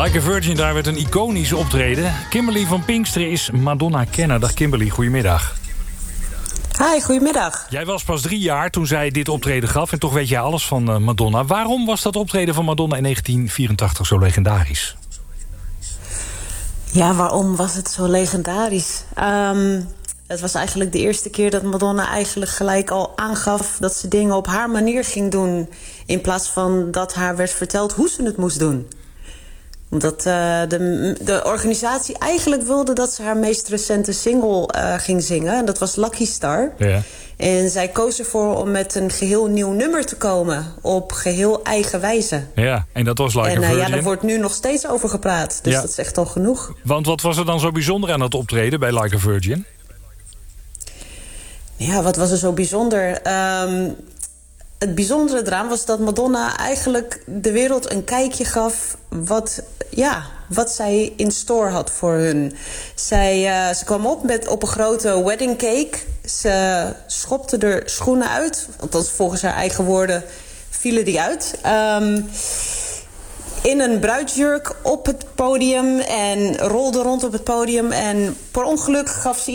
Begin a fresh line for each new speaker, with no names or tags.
Like a Virgin, daar werd een iconisch optreden. Kimberly van Pinksteren is Madonna-kenner. Dag Kimberly, goedemiddag.
Hi, goedemiddag.
Jij was pas 3 jaar toen zij dit optreden gaf en toch weet jij alles van Madonna. Waarom was dat optreden van Madonna in 1984 zo legendarisch?
Ja, waarom was het zo legendarisch? Het was eigenlijk de eerste keer dat Madonna eigenlijk gelijk al aangaf dat ze dingen op haar manier ging doen, in plaats van dat haar werd verteld hoe ze het moest doen. Omdat de organisatie eigenlijk wilde dat ze haar meest recente single ging zingen. En dat was Lucky Star.
Ja.
En zij koos ervoor om met een geheel nieuw nummer te komen. Op geheel eigen wijze.
Ja, en dat was Like a Virgin.
Ja, daar wordt nu nog steeds over gepraat. Dus dat is echt al genoeg.
Want wat was er dan zo bijzonder aan dat optreden bij Like a Virgin?
Ja, wat was er zo bijzonder? Het bijzondere eraan was dat Madonna eigenlijk de wereld een kijkje gaf wat zij in store had voor hun. Ze kwam op een grote wedding cake. Ze schopte er schoenen uit. Althans, volgens haar eigen woorden vielen die uit. In een bruidsjurk op het podium en rolde rond op het podium. En per ongeluk gaf ze